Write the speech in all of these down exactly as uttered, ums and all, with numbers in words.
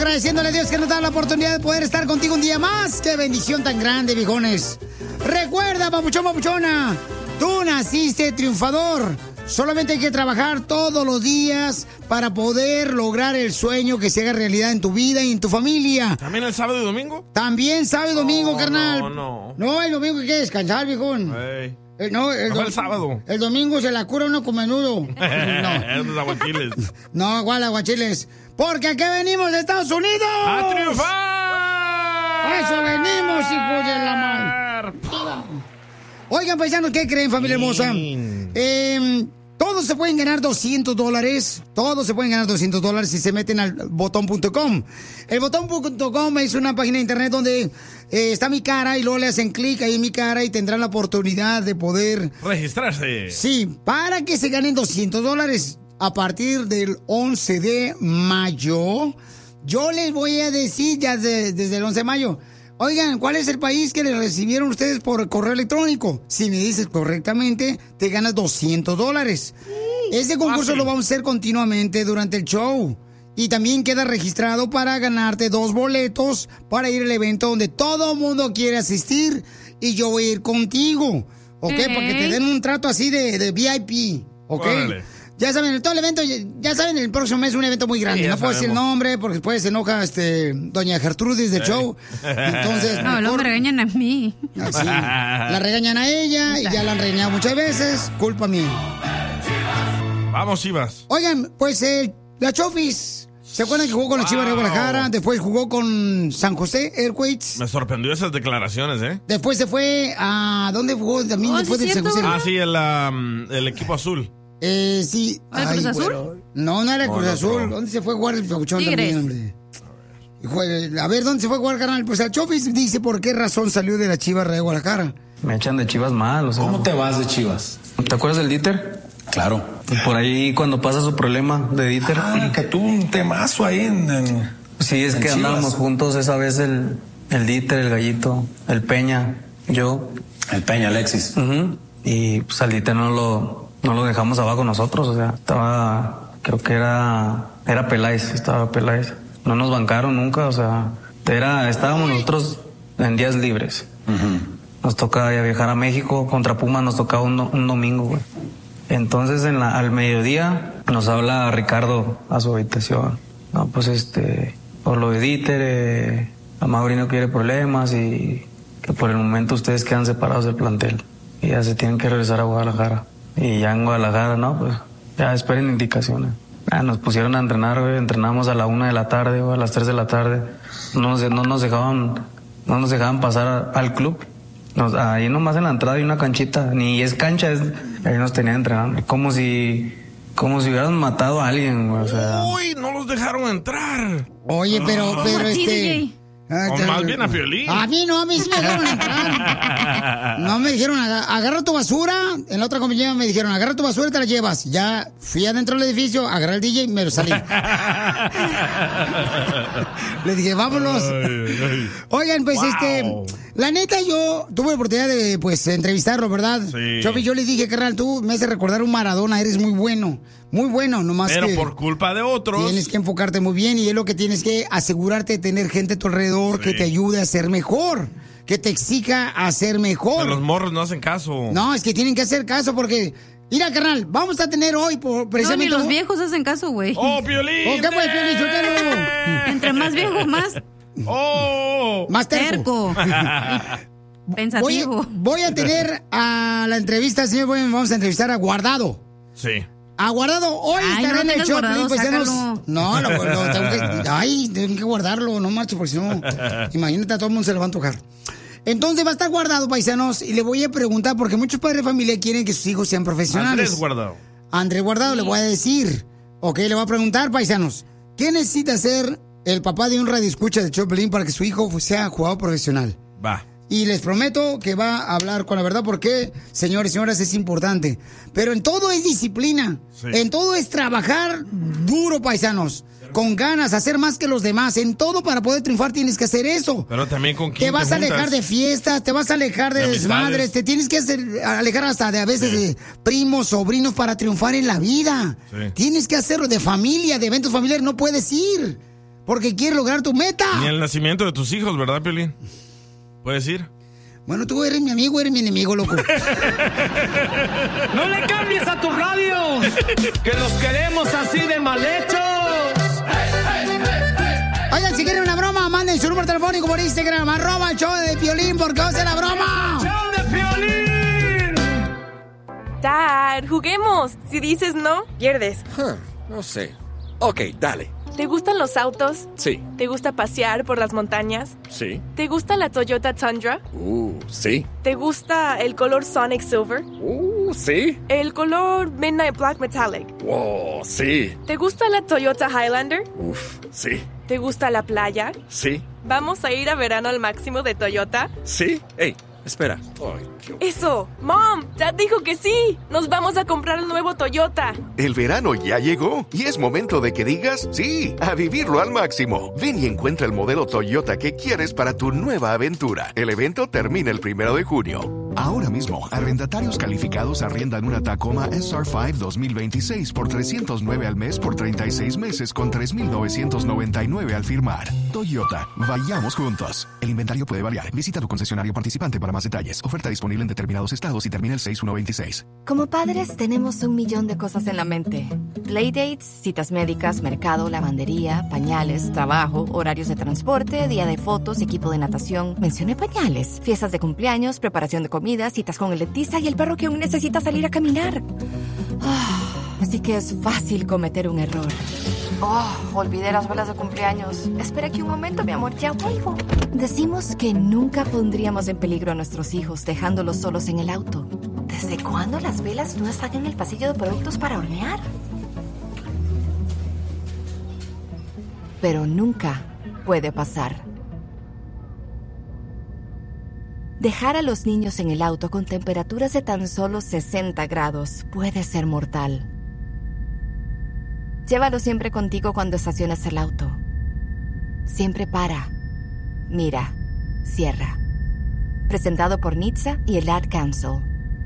agradeciéndole a Dios que nos da la oportunidad de poder estar contigo un día más. ¡Qué bendición tan grande, viejones! Recuerda, papuchón, papuchona, tú naciste triunfador. Solamente hay que trabajar todos los días para poder lograr el sueño que se haga realidad en tu vida y en tu familia. ¿También el sábado y domingo? También sábado y domingo, no, carnal. No, no. No, el domingo hay que descansar, viejón. Hey. Eh, no, el, no el sábado. El domingo se la cura uno con menudo. No. Los aguachiles. No, igual aguachiles. Porque aquí venimos de Estados Unidos. ¡A triunfar! A eso venimos, hijos de la madre. Oigan, paisanos, ¿qué creen, familia hermosa? Eh, todos se pueden ganar doscientos dólares. Todos se pueden ganar doscientos dólares si se meten al botón punto com. El botón punto com es una página de internet donde eh, está mi cara y luego le hacen clic ahí en mi cara y tendrán la oportunidad de poder registrarse. Sí, para que se ganen doscientos dólares a partir del once de mayo. Yo les voy a decir ya de, desde el once de mayo. Oigan, ¿cuál es el país que le recibieron ustedes por correo electrónico? Si me dices correctamente, te ganas doscientos dólares. Este concurso fácil. Lo vamos a hacer continuamente durante el show. Y también queda registrado para ganarte dos boletos para ir al evento donde todo el mundo quiere asistir. Y yo voy a ir contigo, ¿ok? ¿Eh? Para que te den un trato así de, de V I P, ¿ok? Órale. Ya saben, todo el evento, ya saben, el próximo mes es un evento muy grande. Sí, no puedo decir el nombre porque después se enoja este, doña Gertrudis del sí. show. Entonces, no, luego me regañan a mí. Así, la regañan a ella y ya la han regañado muchas veces. Culpa mía. Vamos, Chivas. Oigan, pues eh, la Chofis. ¿Se acuerdan que jugó con wow. la Chivas de Guadalajara? Después jugó con San José Airquakes. Me sorprendió esas declaraciones, ¿eh? Después se fue a... ¿Dónde jugó también oh, después ¿sí de San José? Ah, sí, el, um, el equipo azul. Eh, sí. ¿El Cruz Azul? Bueno. No, no era el Cruz no, Azul. No. ¿Dónde se fue a jugar el papuchón también, hombre? A ver, ¿dónde se fue a jugar, carnal? Pues el Chofis dice por qué razón salió de la Chivas de Guadalajara. Me echan de Chivas mal, o sea. ¿Cómo te vas de Chivas? ¿Te acuerdas del Dieter? Claro. Por ahí cuando pasa su problema de Dieter. Ah, que tuvo un temazo ahí en... en sí, es en que Chivas. Andábamos juntos esa vez el, el Dieter, el Gallito, el Peña, yo. El Peña, Alexis. Uh-huh. Y pues al Dieter no lo... No lo dejamos abajo nosotros, o sea, estaba, creo que era, era Peláez, estaba Peláez. No nos bancaron nunca, o sea, era, estábamos nosotros en días libres. Uh-huh. Nos toca viajar a México, contra Pumas nos tocaba un, un domingo, güey. Entonces en la, al mediodía nos habla Ricardo a su habitación. No, pues este, por lo de Dieter, eh, a Mauri no quiere problemas y que por el momento ustedes quedan separados del plantel y ya se tienen que regresar a Guadalajara. Y ya en Guadalajara, no, pues ya esperen indicaciones. Ah, nos pusieron a entrenar, güey, entrenamos a la una de la tarde o a las tres de la tarde. No nos, no nos dejaban, no nos dejaban pasar al club. Nos, ahí nomás en la entrada hay una canchita, ni es cancha, es, ahí nos tenían entrenando. Como si, como si hubieran matado a alguien, güey, o sea. Uy, no los dejaron entrar. Oye, pero, oh. pero este... Ah, o más bien a Piolín. A mí no, a mí sí me dejaron entrar. No me dijeron, agarra tu basura. En la otra compañía me dijeron, agarra tu basura y te la llevas. Ya fui adentro del edificio, agarré el D J y me lo salí. Le dije, vámonos. Ay, ay. Oigan, pues wow. este, la neta yo tuve la oportunidad de pues entrevistarlo, ¿verdad? Sí. Chofi, yo le dije, carnal, tú me haces recordar un Maradona, eres muy bueno. Muy bueno, nomás Pero que por culpa de otros. Tienes que enfocarte muy bien y es lo que tienes que asegurarte de tener gente a tu alrededor sí. que te ayude a ser mejor, que te exija a ser mejor. Pero los morros no hacen caso. No, es que tienen que hacer caso porque... Mira, carnal, vamos a tener hoy por, precisamente... No, ni los viejos hacen caso, güey. ¡Oh, Piolín! ¿Oh, qué pues, Piolín, chotero? Entre más viejo, más... ¡Oh! Más terco. Pensativo. Voy, voy a tener a la entrevista, señor, vamos a entrevistar a Guardado. Sí. A Guardado, hoy ay, estará no en el show. Pues nos... No, lo, lo tengo que... Ay, tengo que guardarlo, no marcho, porque si no... Imagínate, a todo el mundo se le va a antojar. Entonces va a estar Guardado, paisanos, y le voy a preguntar, porque muchos padres de familia quieren que sus hijos sean profesionales. Andrés Guardado. Andrés Guardado, sí. Le voy a decir. Ok, le voy a preguntar, paisanos, ¿qué necesita hacer el papá de un radioescucha de Choplin para que su hijo sea jugador profesional? Va. Y les prometo que va a hablar con la verdad porque, señores y señoras, es importante. Pero en todo es disciplina. Sí. En todo es trabajar duro, paisanos. Con ganas, hacer más que los demás. En todo para poder triunfar tienes que hacer eso. Pero también con quién te vas te a alejar de fiestas, te vas a alejar de, de desmadres. Te tienes que hacer, alejar hasta de a veces sí. de primos, sobrinos para triunfar en la vida. Sí. Tienes que hacerlo de familia, de eventos familiares. No puedes ir. porque quieres lograr tu meta. Ni el nacimiento de tus hijos, ¿verdad, Piolín? ¿Puedes ir? Bueno, tú eres mi amigo, eres mi enemigo, loco. ¡No le cambies a tu radio! ¡Que los queremos así de mal hechos! Oigan, si quieren una broma, manden su número telefónico por Instagram, arroba el show de Piolín, porque va a ser la broma. ¡Show de Piolín! Dad, juguemos. Si dices no, pierdes. Huh, no sé. Ok, dale. ¿Te gustan los autos? Sí. ¿Te gusta pasear por las montañas? Sí. ¿Te gusta la Toyota Tundra? Uh, sí. ¿Te gusta el color Sonic Silver? Uh, sí. ¿El color Midnight Black Metallic? Wow, sí. ¿Te gusta la Toyota Highlander? Uf, sí. ¿Te gusta la playa? Sí. ¿Vamos a ir a verano al máximo de Toyota? Sí. Ey, espera. Ay, Dios. ¡Eso! ¡Mom! ¡Dad dijo que sí! ¡Nos vamos a comprar el nuevo Toyota! El verano ya llegó y es momento de que digas sí, a vivirlo al máximo. Ven y encuentra el modelo Toyota que quieres para tu nueva aventura. El evento termina el primero de junio. Ahora mismo, arrendatarios calificados arriendan una Tacoma S R cinco dos mil veintiséis por trescientos nueve al mes por treinta y seis meses con tres mil novecientos noventa y nueve al firmar. Toyota, vayamos juntos. El inventario puede variar. Visita tu concesionario participante para más detalles. Oferta disponible en determinados estados y termina el seis uno veintiséis. Como padres tenemos un millón de cosas en la mente. Playdates, citas médicas, mercado, lavandería, pañales, trabajo, horarios de transporte, día de fotos, equipo de natación. Mencioné pañales. Fiestas de cumpleaños, preparación de comida, citas con el dentista y el perro que aún necesita salir a caminar. Oh, así que es fácil cometer un error. Oh, olvidé las velas de cumpleaños. Espera aquí un momento, mi amor, ya vuelvo. Decimos que nunca pondríamos en peligro a nuestros hijos dejándolos solos en el auto. ¿Desde cuándo las velas no están en el pasillo de productos para hornear? Pero nunca puede pasar. Dejar a los niños en el auto con temperaturas de tan solo sesenta grados puede ser mortal. Llévalo siempre contigo cuando estaciones el auto. Siempre para, mira, cierra. Presentado por N H T S A y el Ad Council.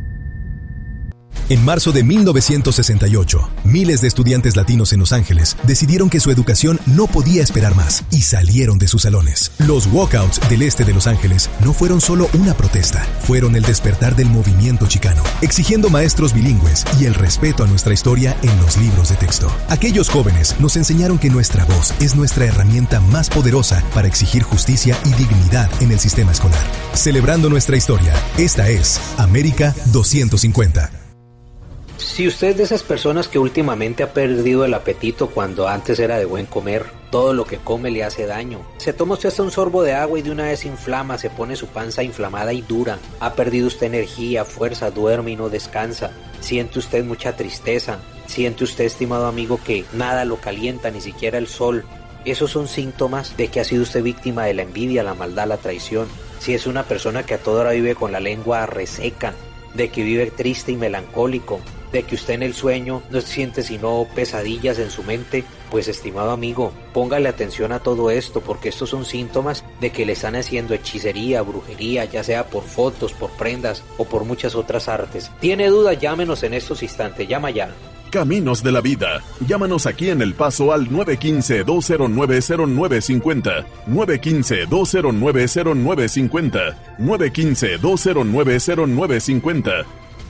En marzo de mil novecientos sesenta y ocho, miles de estudiantes latinos en Los Ángeles decidieron que su educación no podía esperar más y salieron de sus salones. Los walkouts del este de Los Ángeles no fueron solo una protesta, fueron el despertar del movimiento chicano, exigiendo maestros bilingües y el respeto a nuestra historia en los libros de texto. Aquellos jóvenes nos enseñaron que nuestra voz es nuestra herramienta más poderosa para exigir justicia y dignidad en el sistema escolar. Celebrando nuestra historia, esta es América doscientos cincuenta. Si usted es de esas personas que últimamente ha perdido el apetito cuando antes era de buen comer, todo lo que come le hace daño. Se toma usted hasta un sorbo de agua y de una vez inflama, se pone su panza inflamada y dura. Ha perdido usted energía, fuerza, duerme y no descansa. Siente usted mucha tristeza. Siente usted, estimado amigo, que nada lo calienta, ni siquiera el sol. Esos son síntomas de que ha sido usted víctima de la envidia, la maldad, la traición. Si es una persona que a toda hora vive con la lengua reseca, de que vive triste y melancólico, de que usted en el sueño no siente sino pesadillas en su mente, pues estimado amigo, póngale atención a todo esto, porque estos son síntomas de que le están haciendo hechicería, brujería, ya sea por fotos, por prendas o por muchas otras artes. ¿Tiene dudas? Llámenos en estos instantes, llama ya. Caminos de la Vida. Llámanos aquí en El Paso al nueve uno cinco, dos cero nueve, cero nueve cinco cero, nueve uno cinco, dos cero nueve, cero nueve cinco cero, nueve uno cinco, dos cero nueve, cero nueve cinco cero.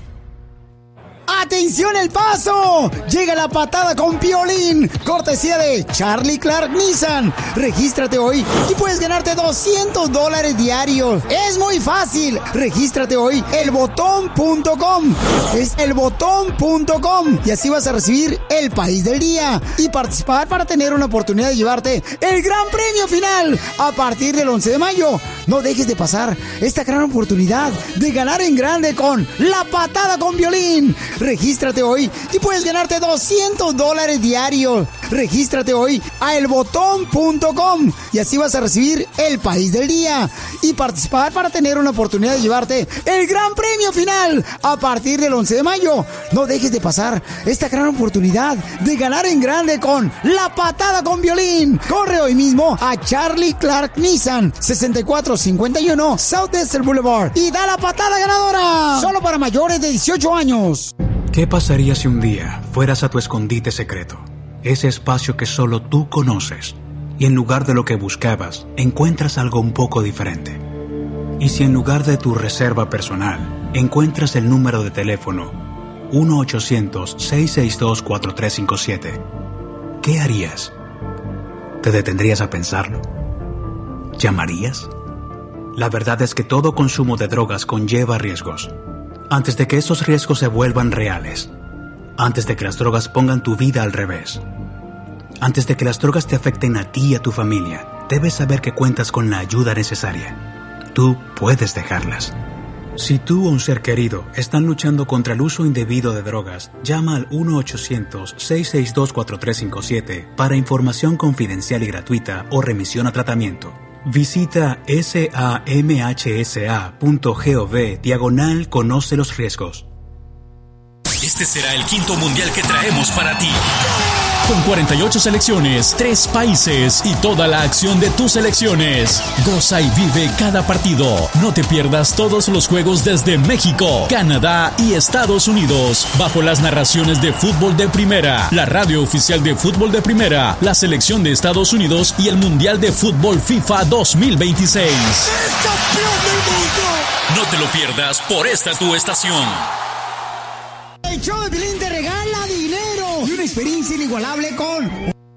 ¡Atención, El Paso! Llega la patada con Piolín, cortesía de Charlie Clark Nissan. Regístrate hoy y puedes ganarte doscientos dólares diarios. Es muy fácil. Regístrate hoy, el botón punto com. Es el botón punto com y así vas a recibir el país del día y participar para tener una oportunidad de llevarte el gran premio final a partir del once de mayo. No dejes de pasar esta gran oportunidad de ganar en grande con la patada con Piolín. Regístrate hoy y puedes ganarte doscientos dólares diarios. Regístrate hoy a el botón punto com y así vas a recibir el país del día y participar para tener una oportunidad de llevarte el gran premio final a partir del once de mayo. No dejes de pasar esta gran oportunidad de ganar en grande con la patada con Piolín. Corre hoy mismo a Charlie Clark Nissan, sesenta y cuatro cincuenta y uno South Desert Boulevard y da la patada ganadora. Solo para mayores de dieciocho años. ¿Qué pasaría si un día fueras a tu escondite secreto? Ese espacio que solo tú conoces. y en lugar de lo que buscabas, encuentras algo un poco diferente. Y si en lugar de tu reserva personal, encuentras el número de teléfono uno ochocientos, seis seis dos, cuatro tres cinco siete, ¿qué harías? ¿Te detendrías a pensarlo? ¿Llamarías? La verdad es que todo consumo de drogas conlleva riesgos. Antes de que esos riesgos se vuelvan reales, antes de que las drogas pongan tu vida al revés, antes de que las drogas te afecten a ti y a tu familia, debes saber que cuentas con la ayuda necesaria. Tú puedes dejarlas. Si tú o un ser querido están luchando contra el uso indebido de drogas, llama al uno ochocientos, seis seis dos, cuatro tres cinco siete para información confidencial y gratuita o remisión a tratamiento. Visita samhsa.gov diagonal conoce los riesgos. Este será el quinto mundial que traemos para ti. Con cuarenta y ocho selecciones, tres países y toda la acción de tus selecciones. Goza y vive cada partido. No te pierdas todos los juegos desde México, Canadá y Estados Unidos. Bajo las narraciones de Fútbol de Primera, la radio oficial de Fútbol de Primera, la selección de Estados Unidos y el Mundial de Fútbol FIFA dos mil veintiséis. ¡Es campeón del mundo! No te lo pierdas por esta tu estación. El show de Piolín te regala dinero y una experiencia inigualable con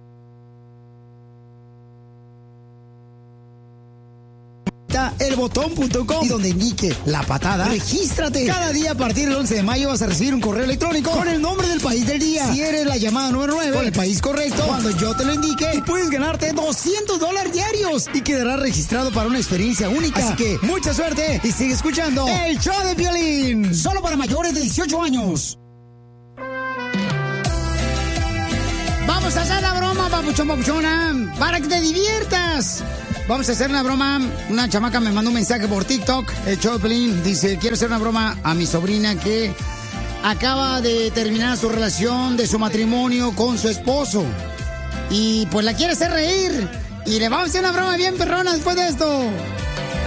el botón punto com, y donde indique la patada, regístrate. Cada día a partir del once de mayo vas a recibir un correo electrónico con el nombre del país del día. Si eres la llamada número nueve con el país correcto, cuando yo te lo indique, y puedes ganarte doscientos dólares diarios y quedarás registrado para una experiencia única. Así que mucha suerte y sigue escuchando el show de Piolín, solo para mayores de dieciocho años. Vamos a hacer la broma, papuchón, papuchona, para que te diviertas. Vamos a hacer una broma. Una chamaca me mandó un mensaje por TikTok. El show de Piolín dice: quiero hacer una broma a mi sobrina que acaba de terminar su relación de su matrimonio con su esposo. Y pues la quiere hacer reír. Y le vamos a hacer una broma bien perrona después de esto.